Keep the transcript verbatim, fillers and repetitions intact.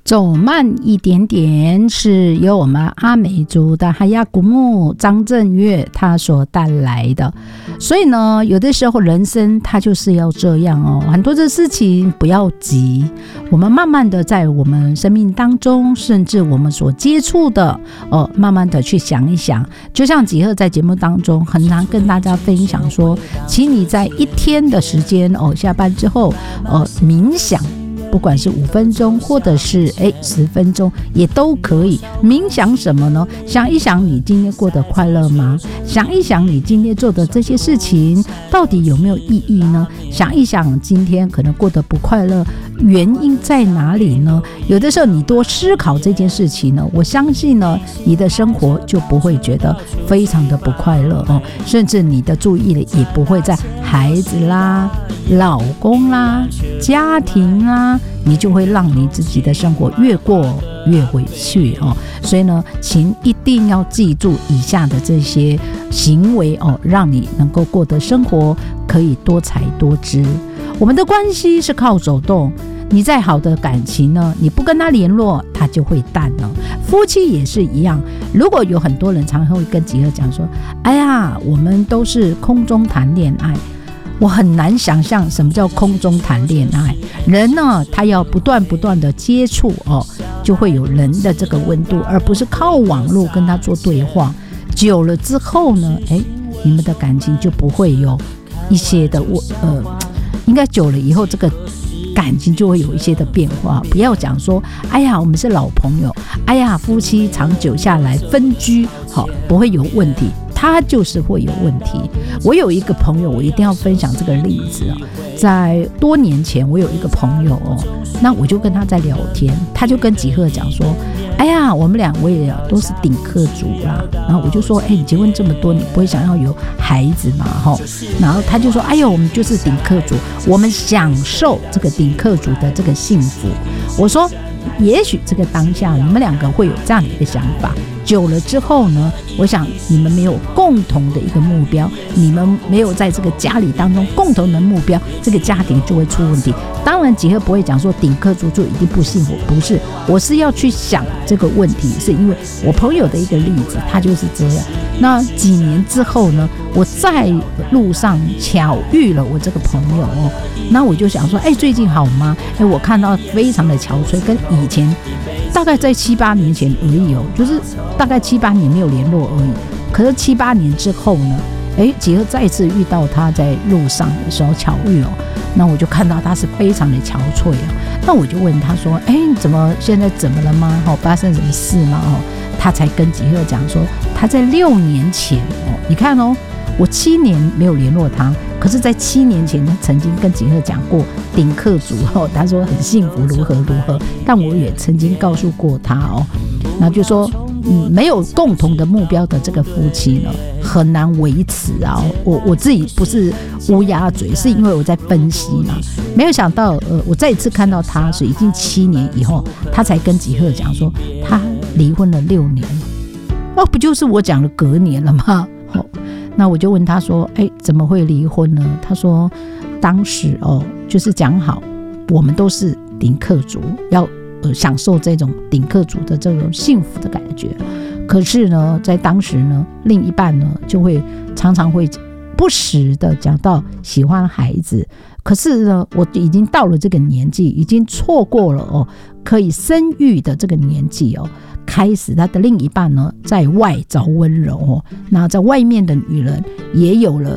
走慢一点点是由我们阿美族的哈亚古木张震岳他所带来的。所以呢，有的时候人生它就是要这样哦，很多的事情不要急，我们慢慢的在我们生命当中，甚至我们所接触的哦，慢慢的去想一想。就像吉赫在节目当中很常跟大家分享说，请你在一天的时间哦，下班之后呃冥想。不管是五分钟或者是哎十分钟也都可以。冥想什么呢？想一想你今天过得快乐吗？想一想你今天做的这些事情到底有没有意义呢？想一想今天可能过得不快乐，原因在哪里呢？有的时候你多思考这件事情呢，我相信呢，你的生活就不会觉得非常的不快乐哦，甚至你的注意力也不会在孩子啦、老公啦、家庭啦，你就会让你自己的生活越过越委屈哦。所以呢，请一定要记住以下的这些行为哦，让你能够过得生活可以多彩多姿。我们的关系是靠走动，你再好的感情呢，你不跟他联络，他就会淡了。夫妻也是一样，如果有很多人常常会跟吉尔讲说，哎呀，我们都是空中谈恋爱。我很难想象什么叫空中谈恋爱。人呢，他要不断不断的接触哦，就会有人的这个温度，而不是靠网络跟他做对话。久了之后呢，哎，你们的感情就不会有一些的呃，应该久了以后这个感情就会有一些的变化。不要讲说，哎呀，我们是老朋友，哎呀，夫妻长久下来分居，好，不会有问题。他就是会有问题。我有一个朋友，我一定要分享这个例子哦。在多年前，我有一个朋友哦，那我就跟他在聊天，他就跟吉赫讲说：“哎呀，我们两位都是顶客族啦。”然后我就说：“哎，你结婚这么多，你不会想要有孩子嘛？哈。”然后他就说：“哎呦，我们就是顶客族，我们享受这个顶客族的这个幸福。”我说：“也许这个当下你们两个会有这样的一个想法。”久了之后呢，我想你们没有共同的一个目标，你们没有在这个家里当中共同的目标，这个家庭就会出问题。当然吉赫不会讲说顶客族就一定不幸福，不是，我是要去想这个问题，是因为我朋友的一个例子，他就是这样。那几年之后呢，我在路上巧遇了我这个朋友哦，那我就想说，哎，最近好吗？哎，我看到非常的憔悴，跟以前大概在七八年前而已哦，就是大概七八年没有联络而已。可是七八年之后呢，哎，吉赫再次遇到他在路上的时候巧遇哦，那我就看到他是非常的憔悴哦。那我就问他说，哎，怎么现在怎么了吗？哦，发生什么事吗？哦，他才跟吉赫讲说，他在六年前哦，你看哦，我七年没有联络他，可是在七年前他曾经跟吉赫讲过顶客族哦，他说很幸福如何如何，但我也曾经告诉过他哦，那就说嗯，没有共同的目标的这个夫妻呢，很难维持啊。我我自己不是乌鸦嘴，是因为我在分析嘛。没有想到，呃，我再一次看到他是已经七年以后，他才跟吉赫讲说，他离婚了六年，哦，不就是我讲的隔年了吗？哦，那我就问他说，哎，怎么会离婚呢？他说，当时哦，就是讲好，我们都是顶客族，要。呃，享受这种顶客族的这种幸福的感觉，可是呢，在当时呢，另一半呢就会常常会不时的讲到喜欢孩子，可是呢，我已经到了这个年纪，已经错过了哦可以生育的这个年纪哦，开始他的另一半呢在外找温柔哦，那在外面的女人也有了